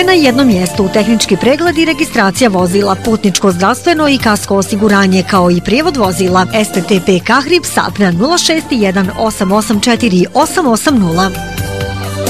Sve na jednom mjestu, tehnički pregled i registracija vozila, putničko zdravstveno i kasko osiguranje, kao i prijevod vozila. STTP Kahrib, Sapna 061 884 880.